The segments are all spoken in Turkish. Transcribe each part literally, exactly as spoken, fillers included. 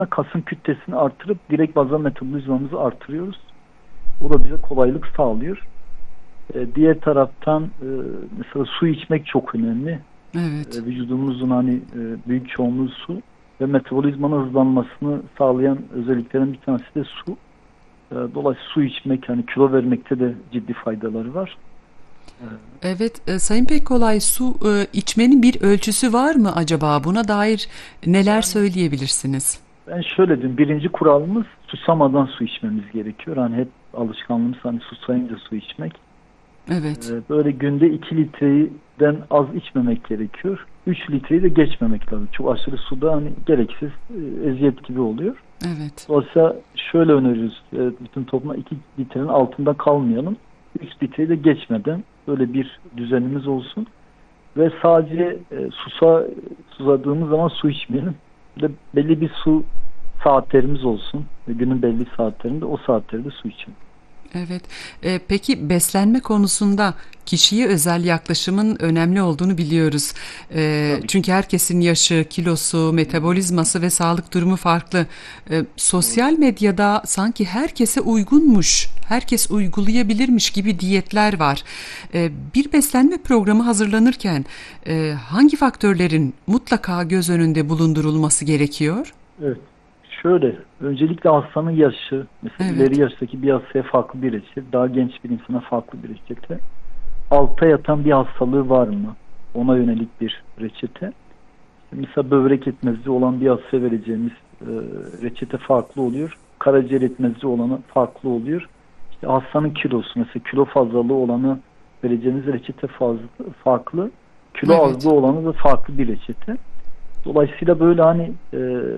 kasın kütlesini artırıp direkt bazal metabolizmamızı artırıyoruz. O da bize kolaylık sağlıyor. E, diğer taraftan e, mesela su içmek çok önemli. Evet. E, vücudumuzun hani e, büyük çoğunluğu su ve metabolizmanın hızlanmasını sağlayan özelliklerin bir tanesi de su. E, dolayısıyla su içmek hani kilo vermekte de ciddi faydaları var. E, Evet, e, Sayın Pekkolay, su e, içmenin bir ölçüsü var mı acaba? Buna dair neler yani söyleyebilirsiniz? ben şöyle diyeyim, birinci kuralımız susamadan su içmemiz gerekiyor. Hani hep alışkanlığımız hani susayınca su içmek. Evet, Ee, böyle günde iki litreden az içmemek gerekiyor. üç litreyi de geçmemek lazım. Çok aşırı suda hani gereksiz e, eziyet gibi oluyor. evet, Dolayısıyla şöyle öneriyoruz. E, bütün topluma iki litrenin altında kalmayalım. üç litreyi de geçmeden böyle bir düzenimiz olsun. Ve sadece e, susa susadığımız zaman su içmeyelim. Bir de belli bir su saatlerimiz olsun. Ve günün belli saatlerinde o saatlerde su içelim. evet. E, peki beslenme konusunda kişiye özel yaklaşımın önemli olduğunu biliyoruz. E, Tabii ki. çünkü herkesin yaşı, kilosu, Hı hı. metabolizması ve sağlık durumu farklı. E, Doğru. sosyal medyada sanki herkese uygunmuş, herkes uygulayabilirmiş gibi diyetler var. E, bir beslenme programı hazırlanırken e, hangi faktörlerin mutlaka göz önünde bulundurulması gerekiyor? Evet. Şöyle, öncelikle hastanın yaşı, mesela ileri Evet, yaştaki bir hastaya farklı bir reçete, daha genç bir insana farklı bir reçete. Altta yatan bir hastalığı var mı? Ona yönelik bir reçete. Mesela böbrek yetmezliği olan bir hastaya vereceğimiz e, reçete farklı oluyor. Karaciğer yetmezliği olanı farklı oluyor. İşte hastanın kilosu, mesela kilo fazlalığı olanı vereceğimiz reçete fazla, farklı. Kilo azlığı evet, olanı da farklı bir reçete. Dolayısıyla böyle hani e,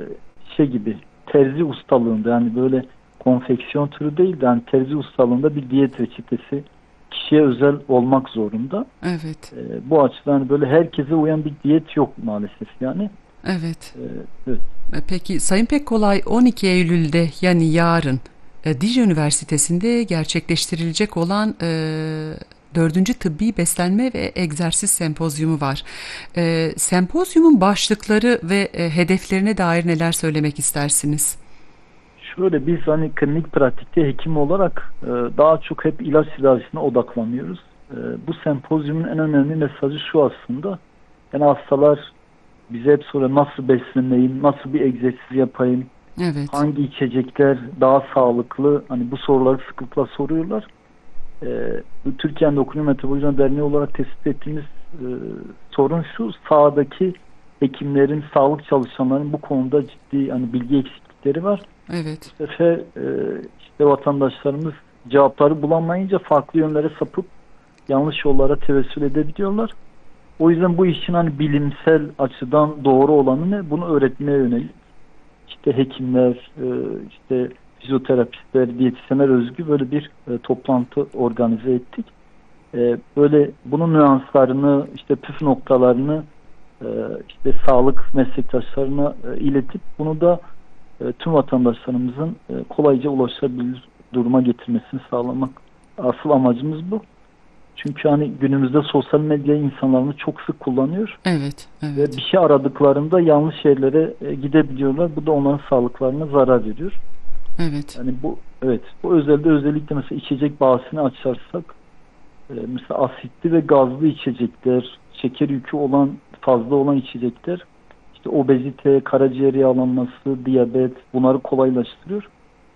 şey gibi terzi ustalığında, yani böyle konfeksiyon türü değil de hani terzi ustalığında bir diyet reçetesi kişiye özel olmak zorunda. evet, E, bu açıdan hani böyle herkese uyan bir diyet yok maalesef yani. evet. E, evet. E, Peki Sayın Pekkolay, on iki Eylül'de yani yarın e, Dicle Üniversitesi'nde gerçekleştirilecek olan e, dördüncü Tıbbi Beslenme ve Egzersiz Sempozyumu var. E, sempozyumun başlıkları ve e, hedeflerine dair neler söylemek istersiniz? Şöyle, biz hani klinik pratikte hekim olarak e, daha çok hep ilaç tedavisine odaklanıyoruz. E, bu sempozyumun en önemli mesajı şu aslında. Yani hastalar bize hep soruyor, nasıl besleneyim, nasıl bir egzersiz yapayım, Evet, hangi içecekler daha sağlıklı? Hani bu soruları sıklıkla soruyorlar. Ee, bu Türkiye Endokrin Metabolizma Derneği olarak tespit ettiğimiz e, sorun şu: sahadaki hekimlerin, sağlık çalışanların bu konuda ciddi hani bilgi eksiklikleri var. Bu evet, sefer e, işte vatandaşlarımız cevapları bulamayınca farklı yönlere sapıp yanlış yollara tevessül edebiliyorlar. O yüzden bu işin hani bilimsel açıdan doğru olanı ne? Bunu öğretmeye yönelik işte hekimler, e, işte fizyoterapistler, diyetisyenler özgü böyle bir e, toplantı organize ettik. E, böyle bunun nüanslarını, işte püf noktalarını e, işte sağlık meslektaşlarına e, iletip bunu da e, tüm vatandaşlarımızın e, kolayca ulaşabilir duruma getirmesini sağlamak. Asıl amacımız bu. Çünkü hani günümüzde sosyal medya insanlarını çok sık kullanıyor evet, ve evet, bir şey aradıklarında yanlış yerlere e, gidebiliyorlar. Bu da onların sağlıklarına zarar veriyor. evet, Yani bu, evet, bu özelde özellikle mesela içecek bahsini açarsak e, mesela asitli ve gazlı içecekler, şeker yükü olan, fazla olan içecekler işte obezite, karaciğer yağlanması, diyabet, bunları kolaylaştırıyor.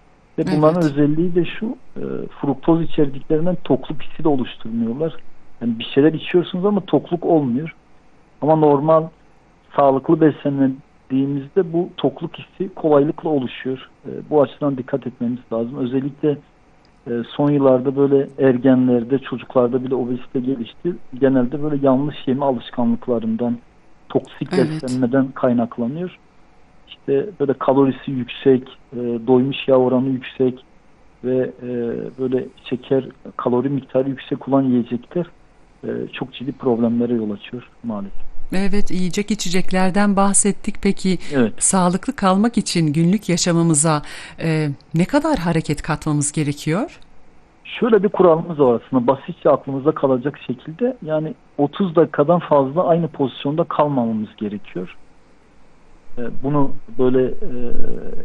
Ve bunların evet, özelliği de şu: e, fruktoz içerdiklerinden tokluk hissi de oluşturmuyorlar. Yani bir şeyler içiyorsunuz ama tokluk olmuyor. Ama normal sağlıklı beslendiğimizde bu tokluk hissi kolaylıkla oluşuyor. E, bu açıdan dikkat etmemiz lazım. Özellikle e, son yıllarda böyle ergenlerde, çocuklarda bile obezite gelişti. Genelde böyle yanlış yeme alışkanlıklarından, toksik evet. beslenmeden kaynaklanıyor. İşte böyle kalorisi yüksek, e, doymuş yağ oranı yüksek ve e, böyle şeker, kalori miktarı yüksek olan yiyecekler e, çok ciddi problemlere yol açıyor maalesef. Evet, yiyecek içeceklerden bahsettik. Peki Evet. sağlıklı kalmak için günlük yaşamımıza e, ne kadar hareket katmamız gerekiyor? Şöyle bir kuralımız var aslında, basitçe aklımızda kalacak şekilde. Yani otuz dakikadan fazla aynı pozisyonda kalmamamız gerekiyor. bunu böyle